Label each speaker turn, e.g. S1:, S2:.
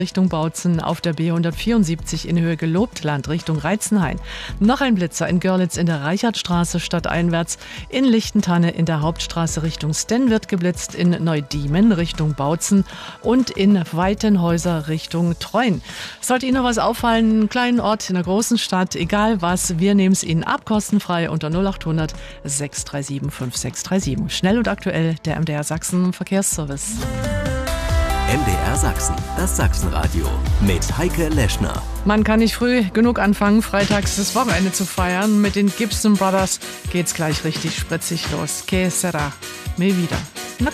S1: Richtung Bautzen, auf der B174 in Höhe Gelobtland Richtung Reitzenhain. Noch ein Blitzer in Görlitz in der Reichertstraße stadteinwärts, in Lichtentanne in der Hauptstraße Richtung Stenn wird geblitzt, in Neudiemen Richtung Bautzen und in Weitenhäuser Richtung Treuen. Sollte Ihnen noch was auffallen, einen kleinen Ort in einer großen Stadt, egal was, wir nehmen es Ihnen ab, kostenfrei unter 0800 637 5637. Schnell und aktuell der MDR Sachsen Verkehrsservice.
S2: MDR Sachsen, das Sachsenradio mit Heike Leschner.
S1: Man kann nicht früh genug anfangen, freitags das Wochenende zu feiern. Mit den Gibson Brothers geht's gleich richtig spritzig los. Que sera? Me wieder.